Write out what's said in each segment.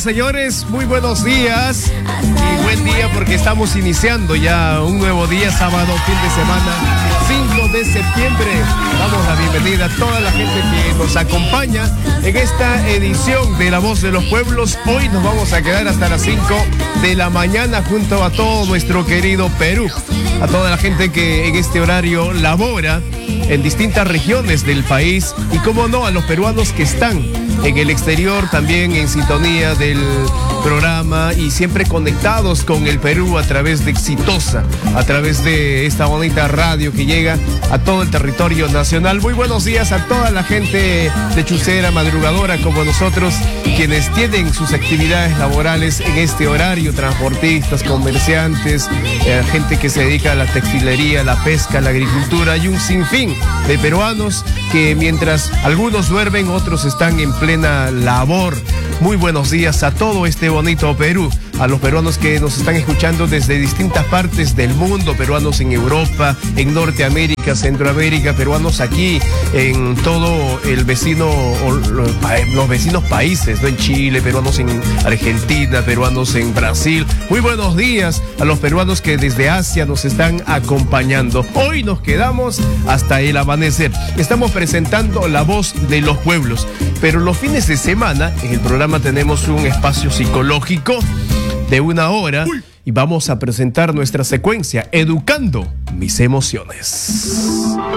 señores, muy buenos días y buen día porque estamos iniciando ya un nuevo día, sábado, fin de semana, 5 de septiembre. Damos la bienvenida a toda la gente que nos acompaña en esta edición de La Voz de los Pueblos. Hoy nos vamos a quedar hasta las 5 de la mañana junto a todo nuestro querido Perú, a toda la gente que en este horario labora en distintas regiones del país y, como no, a los peruanos que están en el exterior también en sintonía del programa y siempre conectados con el Perú a través de Exitosa, a través de esta bonita radio que llega a todo el territorio nacional. Muy buenos días a toda la gente de Chucera, madrugadora como nosotros, quienes tienen sus actividades laborales en este horario, transportistas, comerciantes, gente que se dedica a la textilería, la pesca, la agricultura y un sinfín de peruanos que mientras algunos duermen, otros están en plena labor. Muy buenos días a todo este bonito Perú, a los peruanos que nos están escuchando desde distintas partes del mundo, peruanos en Europa, en Norteamérica, Centroamérica, peruanos aquí en todo el vecino, los vecinos países, ¿no? En Chile, peruanos en Argentina, peruanos en Brasil. Muy buenos días a los peruanos que desde Asia nos están acompañando. Hoy nos quedamos hasta el amanecer. Estamos presentando La Voz de los Pueblos, pero los fines de semana en el programa tenemos un espacio psicológico de 1 hora y vamos a presentar nuestra secuencia Educando Mis Emociones.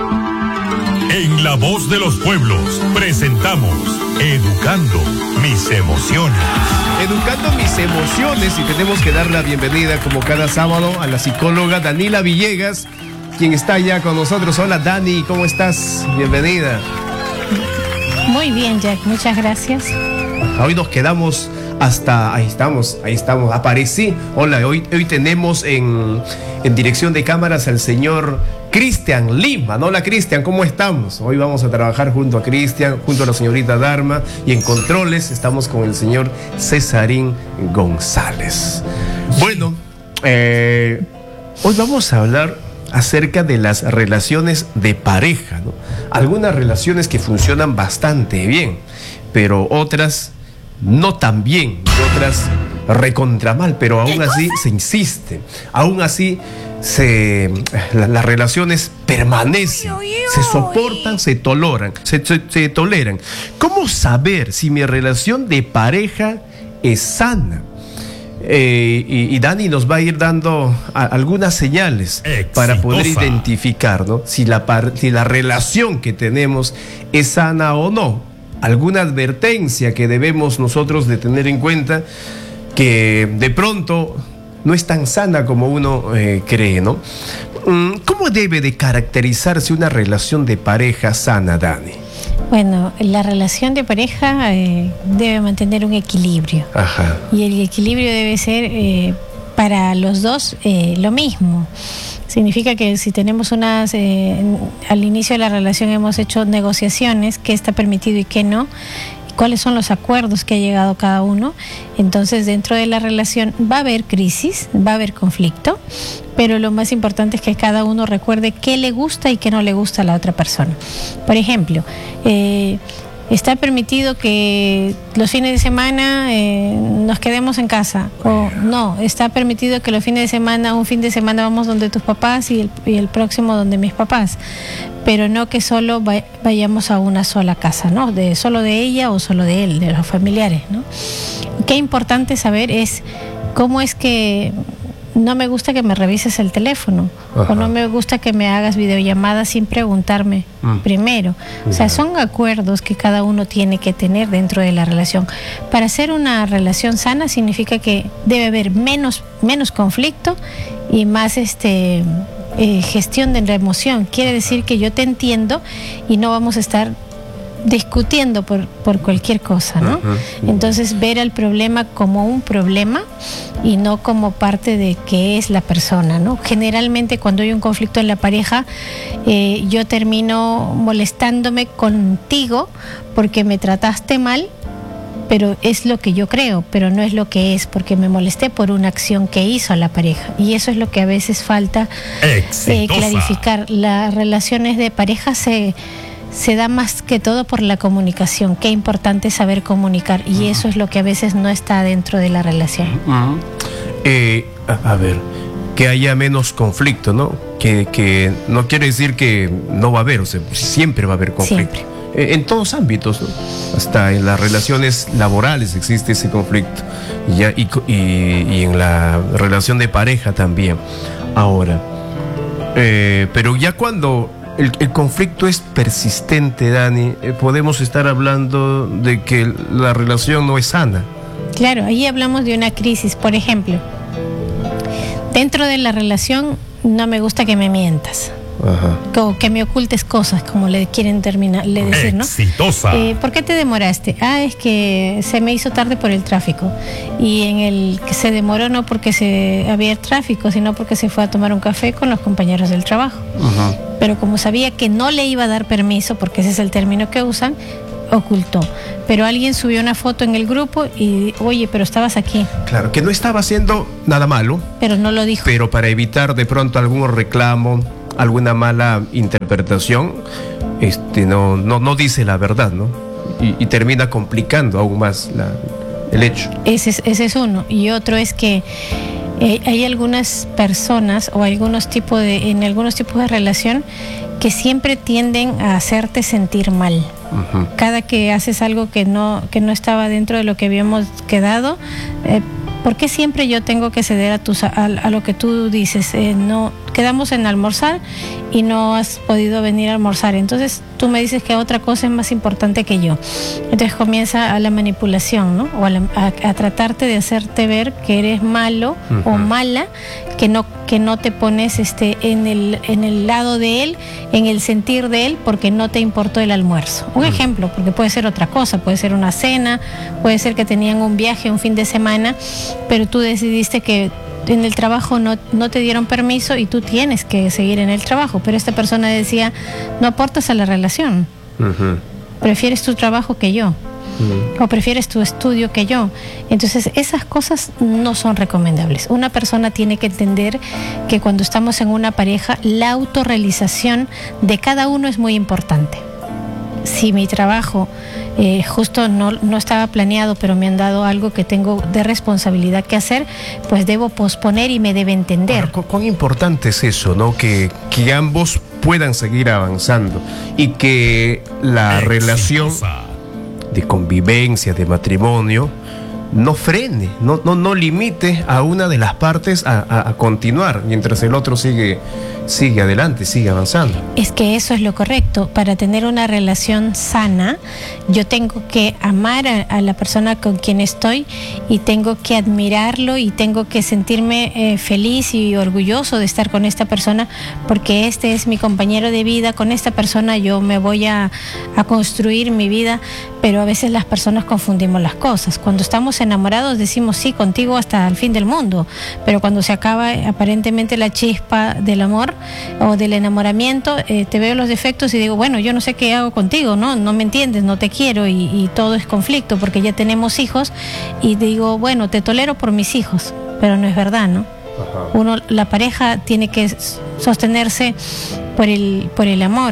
En La Voz de los Pueblos presentamos Educando Mis Emociones. Educando Mis Emociones, y tenemos que dar la bienvenida como cada sábado a la psicóloga Danila Villegas, quien está ya con nosotros. Hola Dani, ¿cómo estás? Bienvenida. Muy bien, Jack, muchas gracias. Hoy nos quedamos hasta... Ahí estamos, aparecí. Hola, hoy tenemos en dirección de cámaras al señor Cristian Lima. Hola Cristian, ¿cómo estamos? Hoy vamos a trabajar junto a Cristian, junto a la señorita Dharma, y en controles estamos con el señor Cesarín González. Bueno, hoy vamos a hablar acerca de las relaciones de pareja, ¿no? Algunas relaciones que funcionan bastante bien, pero otras no tan bien, y otras recontra mal, pero aún así se insiste, aún así las relaciones permanecen, se soportan, se toleran. ¿Cómo saber si mi relación de pareja es sana? Y Dani nos va a ir dando algunas señales para poder identificar, ¿no? si la relación que tenemos es sana o no. Alguna advertencia que debemos nosotros de tener en cuenta, que de pronto no es tan sana como uno cree, ¿no? ¿Cómo debe de caracterizarse una relación de pareja sana, Dani? Bueno, la relación de pareja debe mantener un equilibrio. Ajá. Y el equilibrio debe ser para los dos lo mismo. Significa que si tenemos al inicio de la relación hemos hecho negociaciones, qué está permitido y qué no, cuáles son los acuerdos que ha llegado cada uno. Entonces, dentro de la relación va a haber crisis, va a haber conflicto, pero lo más importante es que cada uno recuerde qué le gusta y qué no le gusta a la otra persona. Por ejemplo, está permitido que los fines de semana nos quedemos en casa, o no, está permitido que los fines de semana, un fin de semana vamos donde tus papás y el próximo donde mis papás, pero no que solo vayamos a una sola casa, ¿no? Solo de ella o solo de él, de los familiares, ¿no? Qué importante saber es cómo es que no me gusta que me revises el teléfono. Ajá. O no me gusta que me hagas videollamadas sin preguntarme primero. O sea, son acuerdos que cada uno tiene que tener dentro de la relación. Para hacer una relación sana significa que debe haber menos conflicto y más gestión de la emoción. Quiere decir que yo te entiendo y no vamos a estar discutiendo por cualquier cosa, ¿no? Entonces, ver al problema como un problema y no como parte de que es la persona, ¿no? Generalmente, cuando hay un conflicto en la pareja, yo termino molestándome contigo porque me trataste mal, pero es lo que yo creo, pero no es lo que es, porque me molesté por una acción que hizo la pareja. Y eso es lo que a veces falta clarificar. Las relaciones de pareja se da más que todo por la comunicación. Qué importante es saber comunicar, y eso es lo que a veces no está dentro de la relación. A ver, que haya menos conflicto, ¿no? Que no quiere decir que no va a haber, o sea, siempre va a haber conflicto. Siempre. En todos ámbitos, ¿no? Hasta en las relaciones laborales existe ese conflicto, y en la relación de pareja también. Ahora, pero ya cuando el conflicto es persistente, Dani, podemos estar hablando de que la relación no es sana. Claro, ahí hablamos de una crisis. Por ejemplo, dentro de la relación no me gusta que me mientas. Ajá. O que me ocultes cosas, como le quieren decir, ¿no? Exitosa. ¿Por qué te demoraste? Es que se me hizo tarde por el tráfico. Y en el que se demoró no porque había tráfico, sino porque se fue a tomar un café con los compañeros del trabajo. Ajá. Pero como sabía que no le iba a dar permiso, porque ese es el término que usan, ocultó. Pero alguien subió una foto en el grupo y, oye, pero estabas aquí. Claro, que no estaba haciendo nada malo, Pero no lo dijo. pero para evitar de pronto algún reclamo, alguna mala interpretación, no dice la verdad, ¿no? Y termina complicando aún más el hecho. Ese es uno. Y otro es que hay algunas personas o en algunos tipos de relación que siempre tienden a hacerte sentir mal. Uh-huh. Cada que haces algo que no estaba dentro de lo que habíamos quedado, ¿por qué siempre yo tengo que ceder a lo que tú dices? No, quedamos en almorzar y no has podido venir a almorzar. Entonces tú me dices que otra cosa es más importante que yo. Entonces comienza a la manipulación, ¿no? O a tratarte de hacerte ver que eres malo o mala, que no te pones en el lado de él, en el sentir de él, porque no te importó el almuerzo. Un ejemplo, porque puede ser otra cosa, puede ser una cena, puede ser que tenían un viaje, un fin de semana, pero tú decidiste que en el trabajo no te dieron permiso y tú tienes que seguir en el trabajo, pero esta persona decía, no aportas a la relación, prefieres tu trabajo que yo, o prefieres tu estudio que yo. Entonces esas cosas no son recomendables. Una persona tiene que entender que cuando estamos en una pareja, la autorrealización de cada uno es muy importante. Si mi trabajo justo no estaba planeado, pero me han dado algo que tengo de responsabilidad que hacer, pues debo posponer y me debe entender. Ahora, ¿cuán importante es eso, no? Que ambos puedan seguir avanzando y que la relación de convivencia, de matrimonio, no frene, no limite a una de las partes a continuar mientras el otro sigue adelante, sigue avanzando. Es que eso es lo correcto. Para tener una relación sana, yo tengo que amar a la persona con quien estoy y tengo que admirarlo y tengo que sentirme feliz y orgulloso de estar con esta persona, porque este es mi compañero de vida. Con esta persona yo me voy a construir mi vida, pero a veces las personas confundimos las cosas. Cuando estamos enamorados decimos sí, contigo hasta el fin del mundo, pero cuando se acaba aparentemente la chispa del amor o del enamoramiento, te veo los defectos y digo, bueno, yo no sé qué hago contigo, no me entiendes, no te quiero, y todo es conflicto porque ya tenemos hijos, y digo, bueno, te tolero por mis hijos, pero no es verdad, ¿no? La pareja tiene que sostenerse por el amor,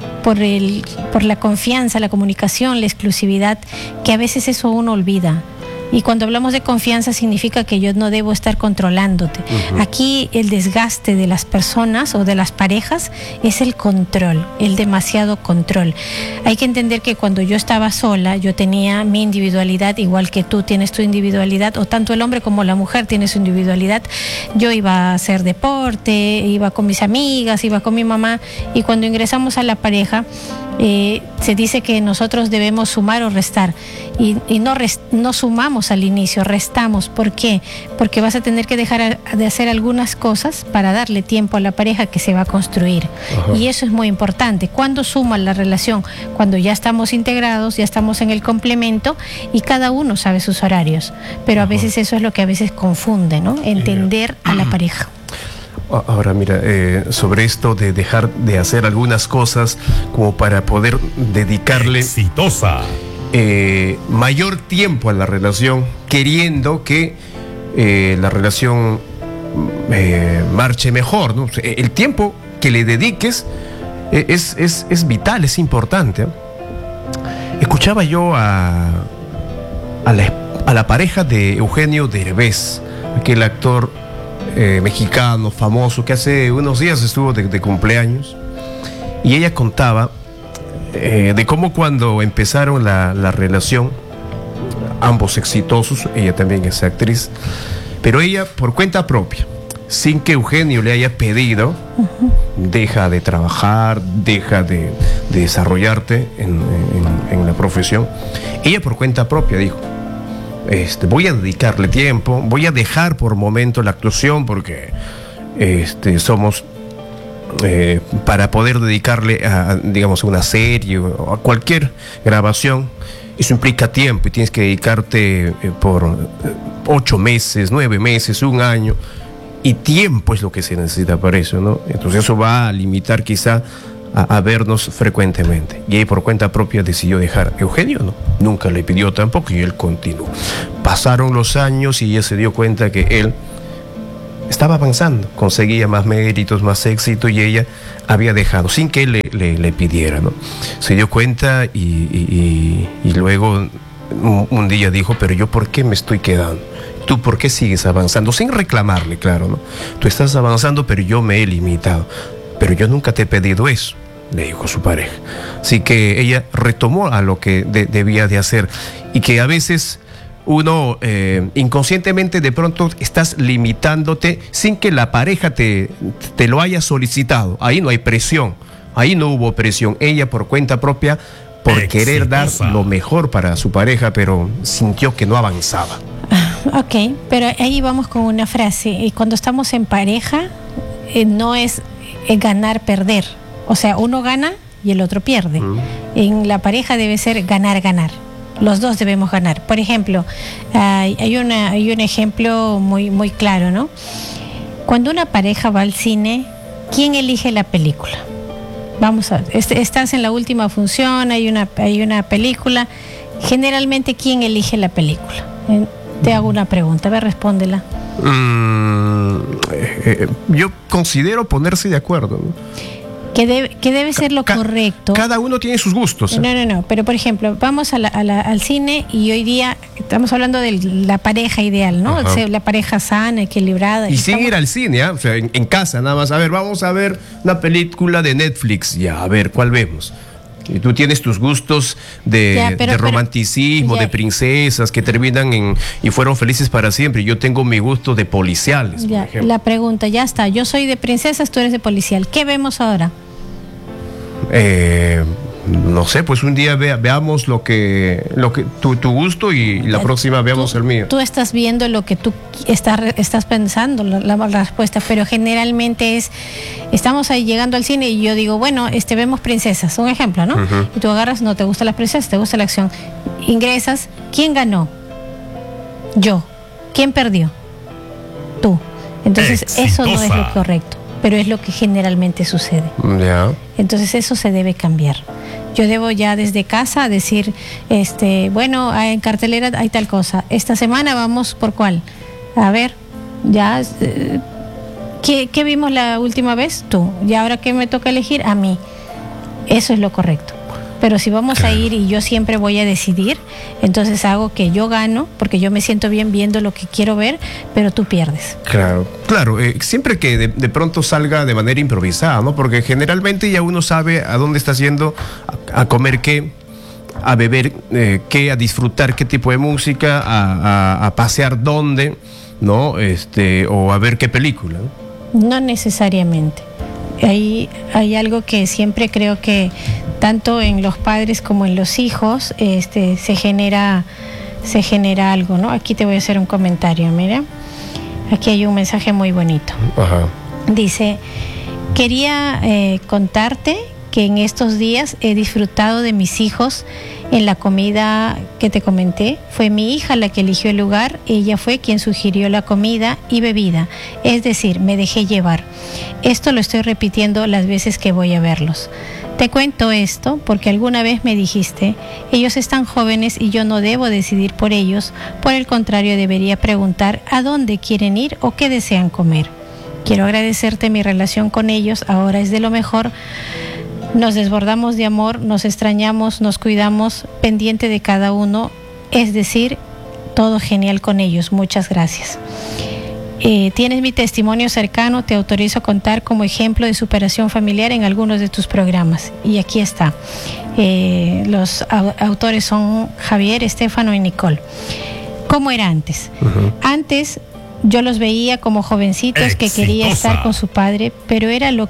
por la confianza, la comunicación, la exclusividad, que a veces eso uno olvida. Y cuando hablamos de confianza significa que yo no debo estar controlándote. Aquí el desgaste de las personas o de las parejas es el control, el demasiado control. Hay que entender que cuando yo estaba sola, yo tenía mi individualidad, igual que tú tienes tu individualidad, o tanto el hombre como la mujer tiene su individualidad. Yo iba a hacer deporte, iba con mis amigas, iba con mi mamá, y cuando ingresamos a la pareja, se dice que nosotros debemos sumar o restar, y no sumamos al inicio, restamos. ¿Por qué? Porque vas a tener que dejar de hacer algunas cosas para darle tiempo a la pareja que se va a construir. Y eso es muy importante. ¿Cuándo suma la relación? Cuando ya estamos integrados, ya estamos en el complemento y cada uno sabe sus horarios, pero a veces eso es lo que a veces confunde, ¿no? Entender a la pareja. Ahora mira, sobre esto de dejar de hacer algunas cosas como para poder dedicarle exitosa mayor tiempo a la relación, queriendo que la relación marche mejor, ¿no? El tiempo que le dediques es vital, es importante. Escuchaba yo a la pareja de Eugenio Derbez, aquel actor mexicano famoso que hace unos días estuvo de cumpleaños, y ella contaba de cómo cuando empezaron la relación, ambos exitosos, ella también es actriz, pero ella por cuenta propia, sin que Eugenio le haya pedido, deja de trabajar, deja de desarrollarte en la profesión. Ella por cuenta propia dijo, voy a dedicarle tiempo, voy a dejar por momento la actuación porque somos para poder dedicarle a, digamos, a una serie o a cualquier grabación. Eso implica tiempo y tienes que dedicarte por 8 meses, 9 meses, 1 año. Y tiempo es lo que se necesita para eso, ¿no? Entonces eso va a limitar quizá a vernos frecuentemente. Y ahí por cuenta propia decidió dejar. Eugenio no, nunca le pidió tampoco y él continuó. Pasaron los años y ella se dio cuenta que él estaba avanzando, conseguía más méritos, más éxito, y ella había dejado, sin que él le pidiera, ¿no? Se dio cuenta y luego un día dijo, pero yo ¿por qué me estoy quedando? ¿Tú por qué sigues avanzando? Sin reclamarle, claro, ¿no? Tú estás avanzando, pero yo me he limitado. Pero yo nunca te he pedido eso, le dijo su pareja. Así que ella retomó a lo que debía de hacer, y que a veces uno inconscientemente de pronto estás limitándote sin que la pareja te lo haya solicitado. Ahí no hay presión, ahí no hubo presión. Ella por cuenta propia, por querer dar lo mejor para su pareja, pero sintió que no avanzaba. Ok, pero ahí vamos con una frase. Y cuando estamos en pareja, no es ganar, perder. O sea, uno gana y el otro pierde. En la pareja debe ser ganar, ganar. Los dos debemos ganar. Por ejemplo, hay un ejemplo muy claro, ¿no? Cuando una pareja va al cine, ¿quién elige la película? Vamos a ver, estás en la última función, hay una película. Generalmente, ¿quién elige la película? Te hago una pregunta, a ver, respóndela. Yo considero ponerse de acuerdo, ¿no? Que debe ser lo correcto. Cada uno tiene sus gustos. No. Pero, por ejemplo, vamos al cine y hoy día estamos hablando de la pareja ideal, ¿no? La pareja sana, equilibrada. Y sin ir al cine, ¿eh? O sea, en casa nada más. A ver, vamos a ver una película de Netflix. Ya, a ver, ¿cuál vemos? Y tú tienes tus gustos de romanticismo, de princesas que terminan y fueron felices para siempre. Yo tengo mi gusto de policiales, por ejemplo. La pregunta, ya está. Yo soy de princesas, tú eres de policial. ¿Qué vemos ahora? No sé, pues un día veamos lo que tu gusto, y la próxima veamos el mío. Tú estás viendo lo que tú estás pensando, la respuesta, pero generalmente estamos ahí llegando al cine y yo digo, bueno, vemos princesas, un ejemplo, ¿no? Y tú agarras, no te gusta las princesas, te gusta la acción. Ingresas, ¿quién ganó? Yo. ¿Quién perdió? Tú. Entonces, eso no es lo correcto, pero es lo que generalmente sucede. Entonces eso se debe cambiar. Yo debo ya desde casa decir, bueno, en cartelera hay tal cosa. Esta semana vamos por cuál. A ver, ya, ¿qué vimos la última vez? Tú. Y ahora ¿qué me toca elegir? A mí. Eso es lo correcto. Pero si vamos a ir y yo siempre voy a decidir, entonces hago que yo gano, porque yo me siento bien viendo lo que quiero ver, pero tú pierdes. Claro, siempre que de pronto salga de manera improvisada, ¿no? Porque generalmente ya uno sabe a dónde estás yendo, a comer qué, a beber qué, a disfrutar qué tipo de música, a pasear dónde, ¿no? O a ver qué película, ¿no? No necesariamente. Hay algo que siempre creo que tanto en los padres como en los hijos se genera algo, ¿no? Aquí te voy a hacer un comentario, mira. Aquí hay un mensaje muy bonito. Dice, quería contarte que en estos días he disfrutado de mis hijos en la comida que te comenté. Fue mi hija la que eligió el lugar, ella fue quien sugirió la comida y bebida, es decir, me dejé llevar. Esto lo estoy repitiendo las veces que voy a verlos. Te cuento esto porque alguna vez me dijiste, ellos están jóvenes y yo no debo decidir por ellos, por el contrario debería preguntar a dónde quieren ir o qué desean comer. Quiero agradecerte mi relación con ellos, ahora es de lo mejor. Nos desbordamos de amor, nos extrañamos, nos cuidamos, pendiente de cada uno, es decir, todo genial con ellos. Muchas gracias. Tienes mi testimonio cercano, te autorizo a contar como ejemplo de superación familiar en algunos de tus programas. Y aquí está. Los autores son Javier, Estefano y Nicole. ¿Cómo era antes? Antes yo los veía como jovencitos que quería estar con su padre, pero era el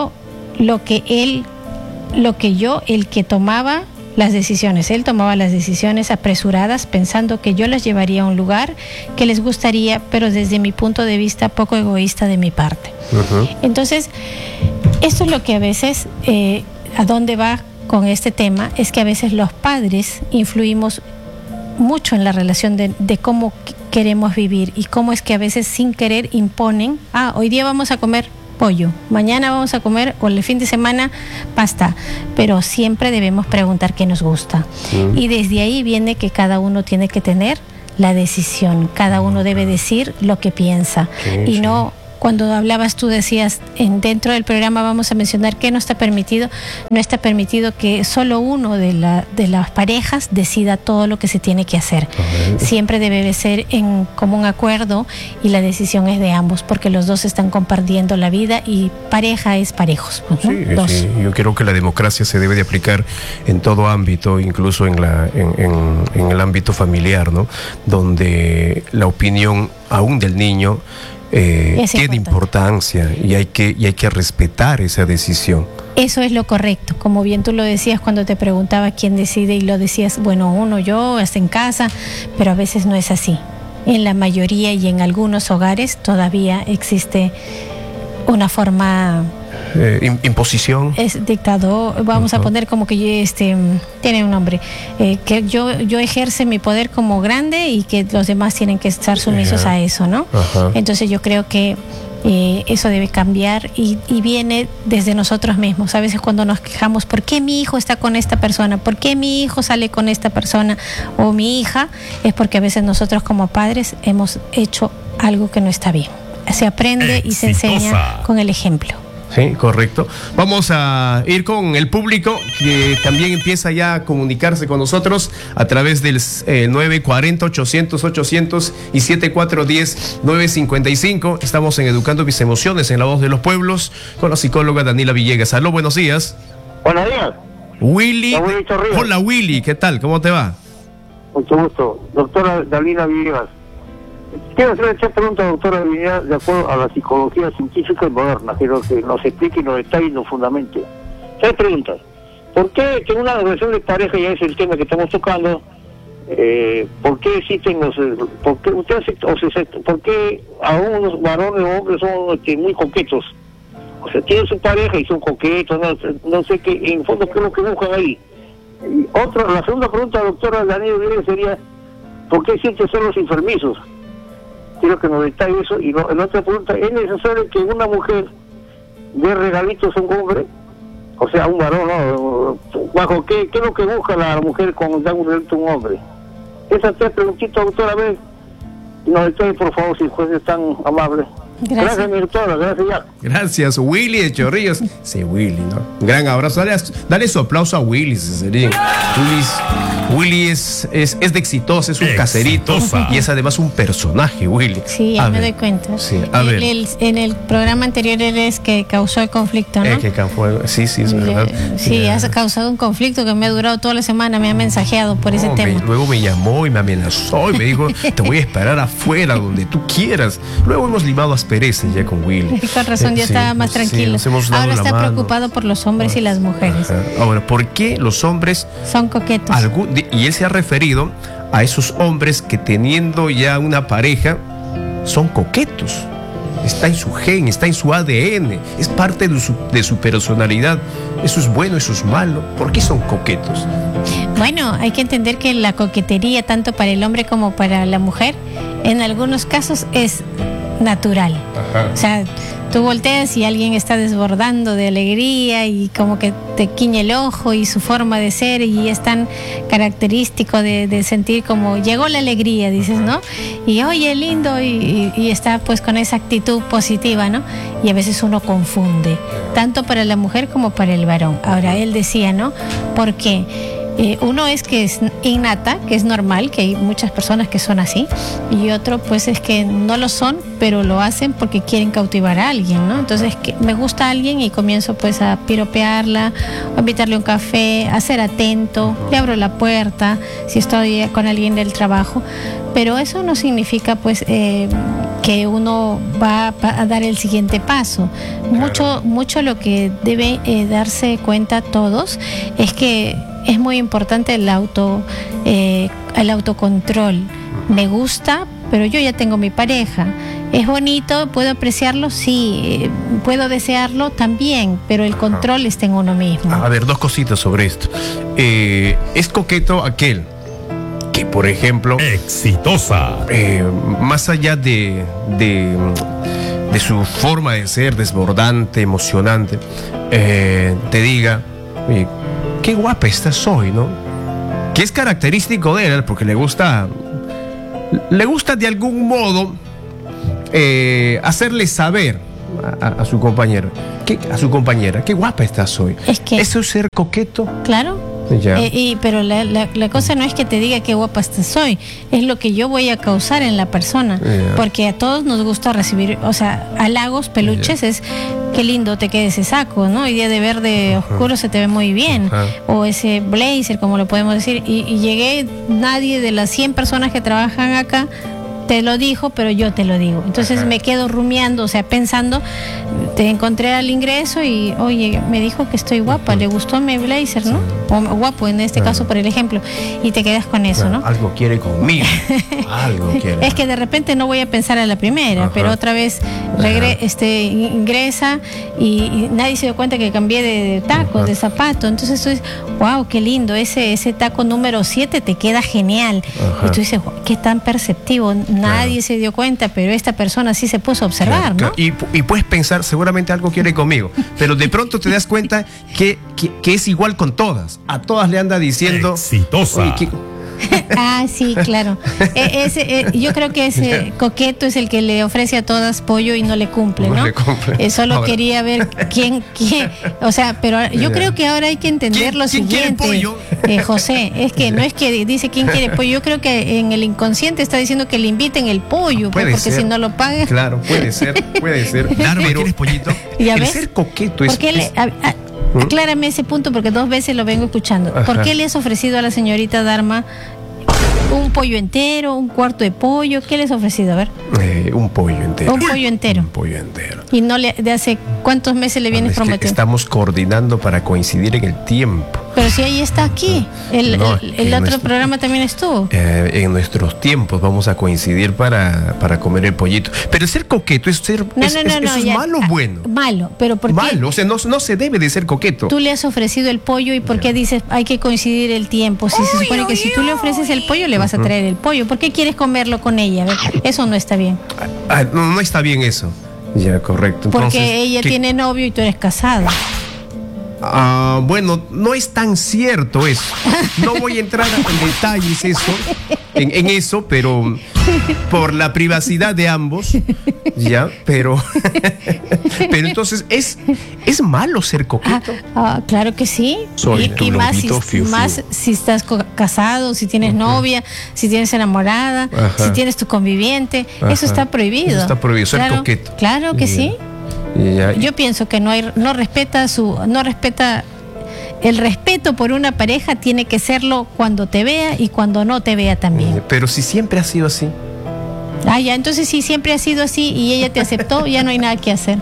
que tomaba las decisiones. Él tomaba las decisiones apresuradas pensando que yo las llevaría a un lugar que les gustaría, pero desde mi punto de vista poco egoísta de mi parte. Entonces, esto es lo que a veces, ¿a dónde va con este tema? Es que a veces los padres influimos mucho en la relación de cómo queremos vivir y cómo es que a veces sin querer imponen, hoy día vamos a comer pollo, mañana vamos a comer o el fin de semana pasta, pero siempre debemos preguntar qué nos gusta. Y desde ahí viene que cada uno tiene que tener la decisión, cada uno debe decir lo que piensa y no. Cuando hablabas tú decías, dentro del programa vamos a mencionar que no está permitido que solo uno de las parejas decida todo lo que se tiene que hacer. Siempre debe ser en común acuerdo y la decisión es de ambos, porque los dos están compartiendo la vida y pareja es parejos, ¿no? Sí, yo creo que la democracia se debe de aplicar en todo ámbito, incluso en el ámbito familiar, ¿no? Donde la opinión aún del niño tiene importancia y hay que respetar esa decisión. Eso es lo correcto, como bien tú lo decías cuando te preguntaba quién decide y lo decías, bueno, yo, hasta en casa, pero a veces no es así. En la mayoría y en algunos hogares todavía existe una forma... imposición. Es dictador, vamos a poner como que tiene un nombre, que yo ejerce mi poder como grande y que los demás tienen que estar sumisos a eso, ¿no? Entonces yo creo que eso debe cambiar y viene desde nosotros mismos. A veces cuando nos quejamos, ¿por qué mi hijo está con esta persona? ¿Por qué mi hijo sale con esta persona? O mi hija, es porque a veces nosotros como padres hemos hecho algo que no está bien. Se aprende y se enseña con el ejemplo. Sí, correcto. Vamos a ir con el público que también empieza ya a comunicarse con nosotros a través del 940-800-800 y 7410-955. Estamos en Educando Mis Emociones en La Voz de los Pueblos con la psicóloga Daniela Villegas. Aló, buenos días. Buenos días. Willy. Hola, Willy, ¿qué tal? ¿Cómo te va? Mucho gusto. Doctora Daniela Villegas. Quiero hacerle esta pregunta, doctora Villegas, de acuerdo a la psicología científica y moderna, quiero que nos explique y nos detalle y nos fundamente. 3 preguntas. ¿Por qué en una relación de pareja, ya es el tema que estamos tocando, por qué existen por qué a unos varones o hombres son muy coquetos? O sea, tienen su pareja y son coquetos, no sé qué, en fondo, qué es lo que buscan ahí. Y la segunda pregunta, doctora Daniela Villegas, sería, ¿por qué siempre son los enfermizos? Quiero que nos detalle eso. Y la otra pregunta, ¿es necesario que una mujer dé regalitos a un hombre? O sea, a un varón, ¿no? ¿Bajo qué es lo que busca la mujer cuando da un regalito a un hombre? Esas 3 preguntitas, doctora, a ver, nos detalle, por favor, si fuese tan amable. Gracias, mi doctora, gracias ya. Gracias, Willy de Chorrillos. Sí, Willy, ¿no? Un gran abrazo. Dale su aplauso a Willy, sería. Willy es de Exitosa, es un caserito y es además un personaje, Willy. Sí, ya me doy cuenta. Sí, en el programa anterior eres que causó el conflicto, ¿no? Sí, es verdad. Sí, has causado un conflicto que me ha durado toda la semana, me ha mensajeado por ese tema. Luego me llamó y me amenazó y me dijo, te voy a esperar afuera, donde tú quieras. Luego hemos limado asperezas ya con Willy. Con razón, ya estaba más tranquilo. Ahora está preocupado por los hombres y las mujeres. Ahora, ¿por qué los hombres son coquetos? Y él se ha referido a esos hombres que teniendo ya una pareja son coquetos. Está en su gen, está en su ADN, es parte de su personalidad. Eso es bueno, eso es malo. ¿Por qué son coquetos? Bueno, hay que entender que la coquetería, tanto para el hombre como para la mujer, en algunos casos es natural. Ajá. O sea, tú volteas y alguien está desbordando de alegría y como que te quiñe el ojo y su forma de ser y es tan característico de sentir como llegó la alegría, dices, ¿no? Y oye, lindo y está pues con esa actitud positiva, ¿no? Y a veces uno confunde, tanto para la mujer como para el varón. Ahora, él decía, ¿no? Porque uno es que es innata, que es normal, que hay muchas personas que son así, y otro pues es que no lo son, pero lo hacen porque quieren cautivar a alguien, ¿no? Entonces que me gusta a alguien y comienzo pues a piropearla, a invitarle un café, a ser atento, le abro la puerta si estoy con alguien del trabajo, pero eso no significa pues que uno va a dar el siguiente paso. Claro. Mucho lo que debe darse cuenta todos es que es muy importante el autocontrol. Me gusta, pero yo ya tengo mi pareja. Es bonito, puedo apreciarlo, sí. Puedo desearlo también, pero el control está en uno mismo. A ver, dos cositas sobre esto. Es coqueto aquel que, por ejemplo, Exitosa. más allá de su forma de ser desbordante, emocionante, te diga, oye, qué guapa estás hoy, ¿no? Que es característico de él, porque le gusta de algún modo hacerle saber a su compañero, a su compañera, qué guapa estás hoy. Es que ¿eso es ser coqueto? claro. Ya. Pero la cosa no es que te diga qué guapa soy, es lo que yo voy a causar en la persona, porque a todos nos gusta recibir, o sea, halagos, peluches, es qué lindo te queda ese saco, ¿no? Hoy día de verde oscuro se te ve muy bien, o ese blazer, como lo podemos decir, y llegué, nadie de las 100 personas que trabajan acá te lo dijo, pero yo te lo digo. Entonces me quedo rumiando, o sea, pensando, te encontré al ingreso y, oye, me dijo que estoy guapa, le gustó mi blazer, ¿no? O guapo, en este caso, por el ejemplo, y te quedas con eso, ¿no? Algo quiere conmigo. Algo quiere. Es que de repente no voy a pensar a la primera, pero otra vez ingresa y nadie se dio cuenta que cambié de taco, de zapato. Entonces tú dices, wow, qué lindo, ese taco número 7 te queda genial. Y tú dices, qué tan perceptivo. Nadie se dio cuenta, pero esta persona sí se puso a observar, ¿no? Y puedes pensar, seguramente algo quiere conmigo, pero de pronto te das cuenta que es igual con todas. A todas le anda diciendo... Exitosa. Oye, Ah, sí, claro. Yo creo que ese coqueto es el que le ofrece a todas pollo y no le cumple, ¿no? No le cumple. Solo Ahora. quería ver quién, o sea, pero yo creo que ahora hay que entender lo ¿Quién quiere siguiente, pollo? José, es que no es que dice quién quiere pollo, yo creo que en el inconsciente está diciendo que le inviten el pollo, pues, Puede porque ser. si no lo paga. Claro, puede ser. Darma, ¿quieres pollito? ¿Ya El ves? ser coqueto es... ¿Por qué aclárame ese punto porque 2 veces lo vengo escuchando. ¿Por qué le has ofrecido a la señorita Darma un pollo entero, un cuarto de pollo? ¿Qué le has ofrecido? A ver. Un pollo entero. Un pollo entero. Un pollo entero. Y no de hace cuántos meses le vienes Es que prometiendo. estamos coordinando para coincidir en el tiempo. Pero si ahí está aquí. El en otro nuestro- programa también estuvo. En nuestros tiempos vamos a coincidir para comer el pollito. Pero el ser coqueto es ser... No, ¿Eso es ya. malo o bueno? Malo, pero ¿por qué? Malo, o sea, no se debe de ser coqueto. Tú le has ofrecido el pollo y ¿por qué dices hay que coincidir el tiempo? Si se supone que si tú le ofreces el pollo, le vas a traer el pollo. ¿Por qué quieres comerlo con ella? A ver, eso no está bien. No está bien eso. Ya, correcto. Porque Entonces, ella ¿qué? tiene novio y tú eres casado. Bueno, no es tan cierto eso. No voy a entrar en detalles en eso, pero por la privacidad de ambos, ya, pero entonces es malo ser coqueto. Claro que sí. Soy tu y más, lobito fiu, fiu. más si estás casado, si tienes novia, si tienes enamorada, Ajá. si tienes tu conviviente, Ajá. eso está prohibido. Eso está prohibido, ser Claro, coqueto. Claro que Ya. sí. Ya. Yo pienso que no respeta el respeto por una pareja tiene que serlo cuando te vea y cuando no te vea también. Pero si siempre ha sido así. Ya, entonces si siempre ha sido así y ella te aceptó, ya no hay nada que hacer.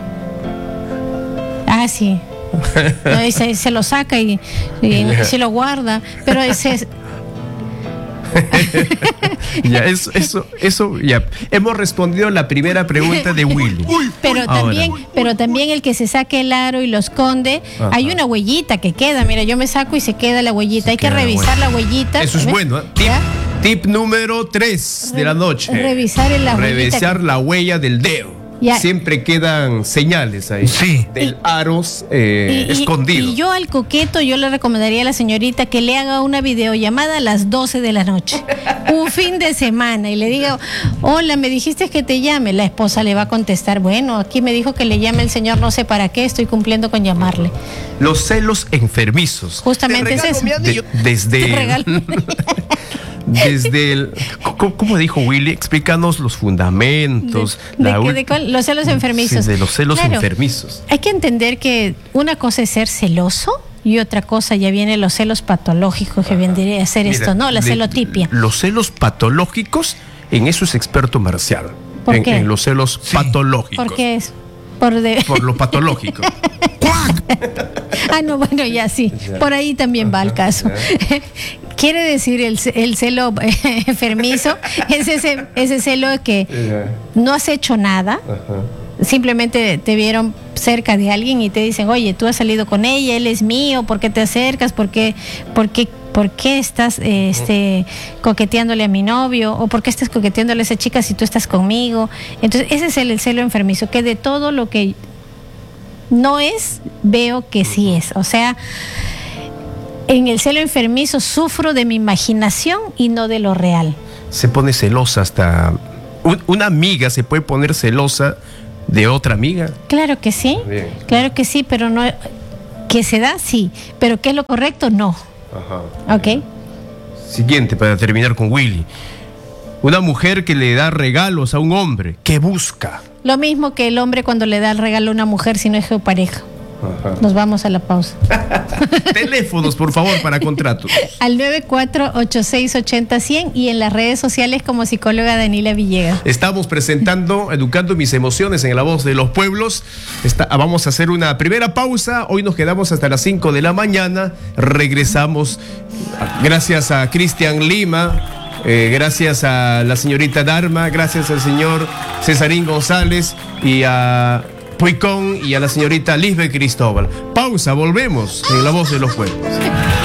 Sí. No, y se lo saca y se lo guarda, pero Ya, eso, ya. Hemos respondido la primera pregunta de Willy. pero también el que se saque el aro y lo esconde, Ajá. hay una huellita que queda. Mira, yo me saco y se queda la huellita. Hay que queda la revisar huella. la huellita. Eso es ¿ves? bueno, ¿eh? ¿Ya? Tip número 3 de la noche. Revisar la huella del dedo. Ya. Siempre quedan señales ahí. Sí. Del aros escondido. Y yo al coqueto, yo le recomendaría a la señorita que le haga una videollamada a las 12 de la noche. Un fin de semana. Y le diga, hola, me dijiste que te llame. La esposa le va a contestar, bueno, aquí me dijo que le llame el señor, no sé para qué, estoy cumpliendo con llamarle. Los celos enfermizos. Justamente es eso. Desde el... ¿Cómo dijo Willy? Explícanos los fundamentos. Los celos enfermizos. Sí, de los celos enfermizos. Hay que entender que una cosa es ser celoso y otra cosa ya viene los celos patológicos, que vendría a ser esto, ¿no? La celotipia. Los celos patológicos, en eso es experto Marcial. ¿Por qué? En los celos patológicos. ¿Por qué es? Por lo patológico. No, bueno, ya sí. Por ahí también va el caso. Quiere decir el celo enfermizo, es ese celo que no has hecho nada, simplemente te vieron cerca de alguien y te dicen, oye, tú has salido con ella, él es mío, ¿por qué te acercas? ¿Por qué estás coqueteándole a mi novio? ¿O por qué estás coqueteándole a esa chica si tú estás conmigo? Entonces, ese es el celo enfermizo, que de todo lo que no es, veo que sí es. O sea, en el celo enfermizo sufro de mi imaginación y no de lo real. Se pone celosa hasta... Una amiga se puede poner celosa de otra amiga. Claro que sí. Bien. Claro que sí, pero no... Que se da, sí. Pero ¿qué es lo correcto? No. Ajá. ¿Ok? Siguiente, para terminar con Willy. Una mujer que le da regalos a un hombre. ¿Qué busca? Lo mismo que el hombre cuando le da el regalo a una mujer si no es geopareja. Ajá. Nos vamos a la pausa. Teléfonos, por favor, para contratos. Al 94-8680-100 y en las redes sociales como psicóloga Daniela Villegas. Estamos presentando Educando Mis Emociones en La Voz de los Pueblos. Vamos a hacer una primera pausa. Hoy nos quedamos hasta las 5 de la mañana. Regresamos. Gracias a Cristian Lima. Gracias a la señorita Dharma. Gracias al señor Cesarín González y a Puicón y a la señorita Lisbeth Cristóbal. Pausa, volvemos en La Voz de los Pueblos.